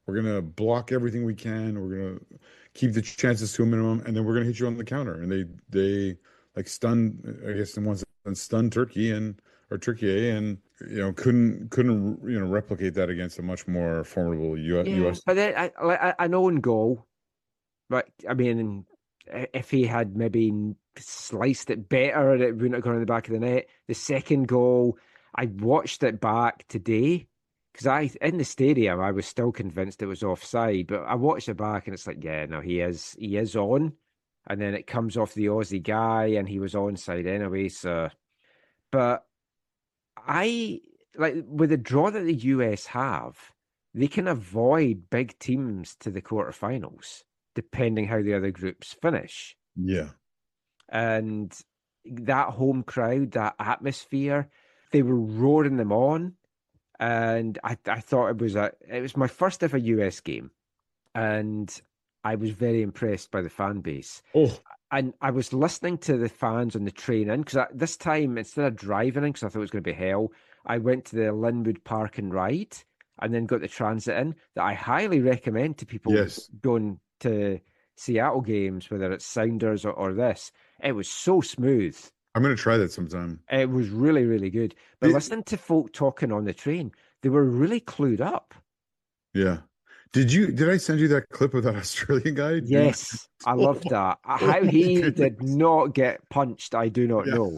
We're gonna block everything we can. We're gonna keep the chances to a minimum, and then we're gonna hit you on the counter. And they like stunned, I guess, the ones that stunned Turkey and or Turkey and couldn't replicate that against a much more formidable Yeah, US. but then an own goal. But I mean, if he had maybe sliced it better, it wouldn't have gone in the back of the net. The second goal, I watched it back today because in the stadium I was still convinced it was offside, but I watched it back and it's like, yeah, no, he is on, and then it comes off the Aussie guy and he was onside anyway. So, but I like with the draw that the US have, they can avoid big teams to the quarterfinals, depending how the other groups finish. Yeah. And that home crowd, that atmosphere, they were roaring them on. And I thought it was my first ever US game. And I was very impressed by the fan base. Oh, And I was listening to the fans on the train in because this time, instead of driving in, because I thought it was going to be hell, I went to the Linwood Park and Ride and then got the transit in that I highly recommend to people yes. going to Seattle games, whether it's Sounders or this. It was so smooth. I'm gonna try that sometime. It was really, really good. But Did, listening to folk talking on the train, they were really clued up. yeah. Did I send you that clip of that Australian guy doing Yes, I oh, loved that. oh How my he did goodness. not get punched, I do not Yeah. know.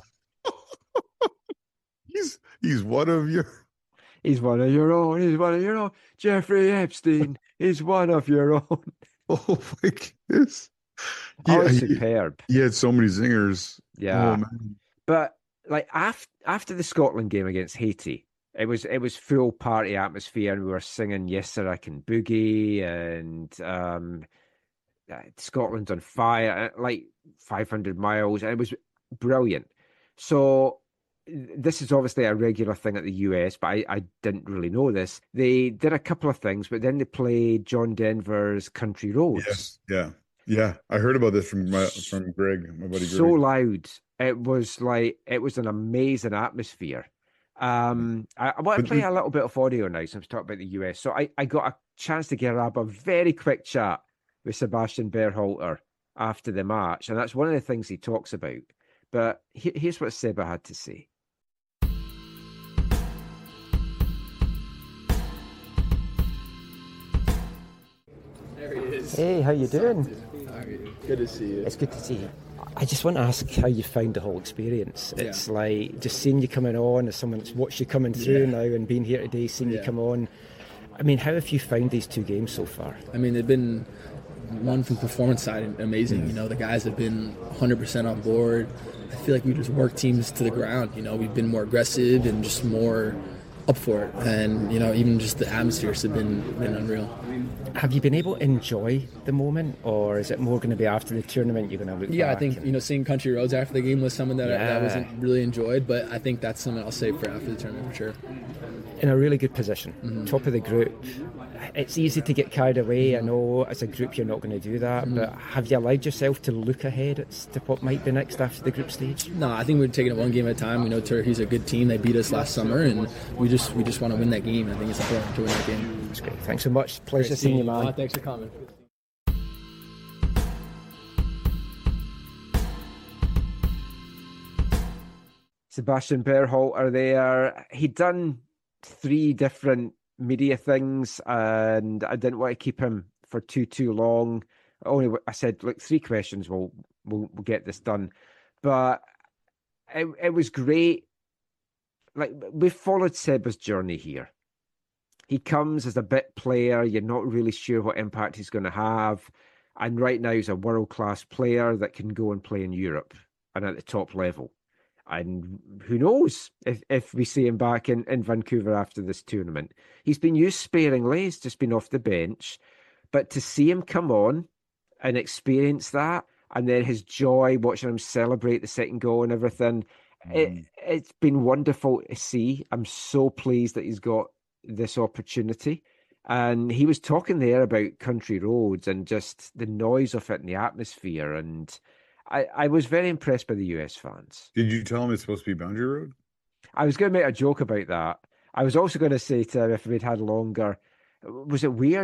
He's one of your He's one of your own. He's one of your own. Jeffrey Epstein is one of your own. oh my goodness. Oh, Yeah, superb. he had so many zingers. Oh Yeah. man. But like after the Scotland game against Haiti, it was full party atmosphere, and we were singing Yes Sir I Can Boogie and Scotland's on fire, like 500 miles, and it was brilliant. So this is obviously a regular thing at the US, but I didn't really know this. They did a couple of things, but then they played John Denver's Country Roads. Yes. Yeah. Yeah. I heard about this S- from Greg, my buddy So Greg. loud. It was an amazing atmosphere. I want But to play a little bit of audio now since we talked about the US. So I got a chance to grab a very quick chat with Sebastian Berhalter after the match, and that's one of the things he talks about. But here's what Seba had to say. There he is. Hey, how you doing? How are you? Good to see you. It's good to see you. I just want to ask how you found the whole experience. It's like just seeing you coming on as someone that's watched you coming through now and being here today, seeing you come on. I mean, how have you found these two games so far? I mean, they've been one from performance side amazing. You know, the guys have been 100% on board. I feel like we just work teams to the ground. You know, we've been more aggressive and just more up for it. And, you know, even just the atmospheres have been unreal. Have you been able to enjoy the moment, or is it more going to be after the tournament you're going to look Yeah, I back think, and... you know, seeing Country Roads after the game was something that I wasn't really enjoyed, but I think that's something I'll save for after the tournament for sure. in a really good position, top of the group. It's easy to get carried away. I know as a group you're not going to do that, but have you allowed yourself to look ahead to what might be next after the group stage? No, I think we're taking it one game at a time. We know Turkey's a good team. They beat us last summer, and we just want to win that game. I think it's important to win that game. That's great. Thanks so much. Pleasure seeing you, man. Thanks for coming. Sebastian Berhalter there. He'd done 3 different media things, and I didn't want to keep him for too long. I said, look, 3 questions. We'll get this done. But it was great. Like, we've followed Seba's journey here. He comes as a bit player. You're not really sure what impact he's going to have. And right now he's a world-class player that can go and play in Europe and at the top level. And who knows if we see him back in Vancouver after this tournament. He's been used sparingly. He's just been off the bench. But to see him come on and experience that, and then his joy watching him celebrate the second goal and everything, it's been wonderful to see. I'm so pleased that he's got this opportunity. And he was talking there about Country Roads and just the noise of it and the atmosphere. And I was very impressed by the US fans. Did you tell him it's supposed to be Boundary Road? I was going to make a joke about that. I was also going to say to him if we'd had longer, was it weird